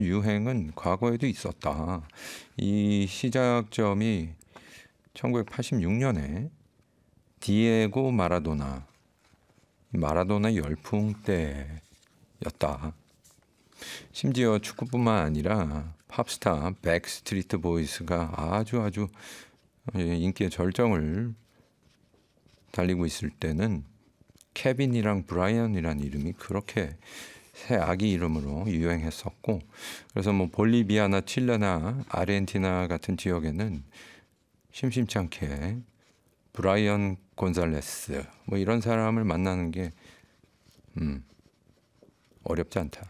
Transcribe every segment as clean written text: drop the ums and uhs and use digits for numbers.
유행은 과거에도 있었다. 이 시작점이 1986년에 디에고 마라도나 열풍 때였다. 심지어 축구뿐만 아니라 팝스타 백스트리트 보이스가 아주 인기의 절정을 달리고 있을 때는 케빈이랑 브라이언이라는 이름이 그렇게 새 아기 이름으로 유행했었고, 그래서 뭐 볼리비아나 칠레나 아르헨티나 같은 지역에는 심심치 않게 브라이언 곤잘레스 뭐 이런 사람을 만나는 게 어렵지 않다.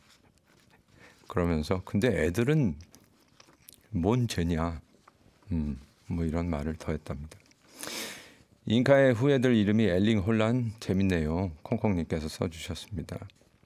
그러면서 근데 애들은 뭔 죄냐 뭐 이런 말을 더했답니다. 잉카의 후예들 이름이 엘링 혼란 재밌네요. 콩콩님께서 써주셨습니다.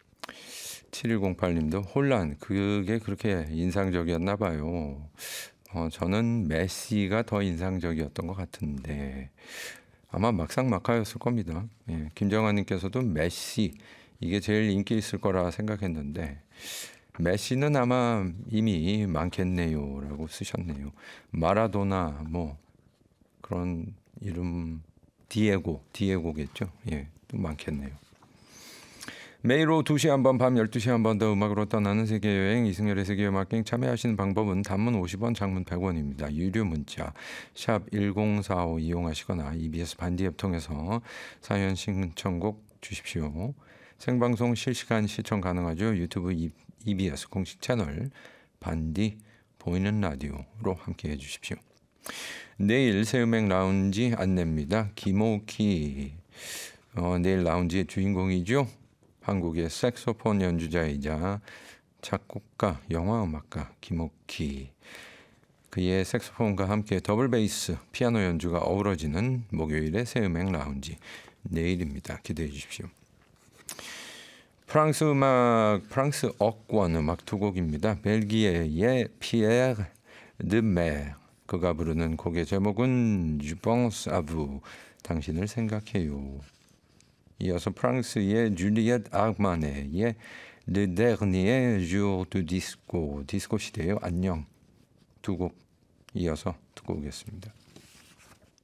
7108님도 혼란 그게 그렇게 인상적이었나 봐요. 저는 메시가 더 인상적이었던 것 같은데 아마 막상막하였을 겁니다. 예, 김정환님께서도 메시 이게 제일 인기 있을 거라 생각했는데 메시는 아마 이미 많겠네요 라고 쓰셨네요. 마라도나 뭐 그런 이름 디에고겠죠. 예, 또 많겠네요. 매일 오후 2시 한 번, 밤 12시 한 번 더 음악으로 떠나는 세계여행 이승열의 세계음악여행 참여하시는 방법은 단문 50원, 장문 100원입니다. 유료 문자 샵 1045 이용하시거나 EBS 반디 앱 통해서 사연 신청곡 주십시오. 생방송 실시간 시청 가능하죠. 유튜브 EBS 공식 채널 반디 보이는 라디오로 함께해 주십시오. 내일 새음악 라운지 안내입니다. 김오키 내일 라운지의 주인공이죠. 한국의 색소폰 연주자이자 작곡가, 영화음악가 김오키. 그의 색소폰과 함께 더블 베이스, 피아노 연주가 어우러지는 목요일의 새음악 라운지 내일입니다. 기대해 주십시오. 프랑스 억권 음악 두 곡입니다. 벨기에의 피에르 드 메르 그가 부르는 곡의 제목은 Je pense à vous 당신을 생각해요. 이어서 프랑스의 줄리엣 아르마네의 Le Dernier Jour du Disco 디스코 시대의 안녕 두 곡 이어서 듣고 오겠습니다.